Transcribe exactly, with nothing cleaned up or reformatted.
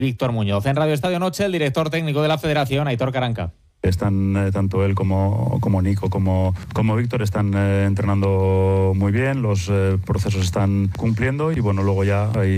Víctor Muñoz. En Radio Estadio Noche, el director técnico de la Federación, Aitor Caranca. Están eh, tanto él como, como Nico como, como Víctor están eh, entrenando muy bien, los eh, procesos están cumpliendo y bueno, luego ya hay